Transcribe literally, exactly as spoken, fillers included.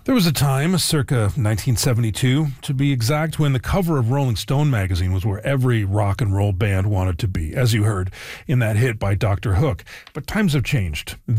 There was a time, circa nineteen seventy-two, to be exact, when the cover of Rolling Stone magazine was where every rock and roll band wanted to be, as you heard in that hit by Doctor Hook. But times have changed.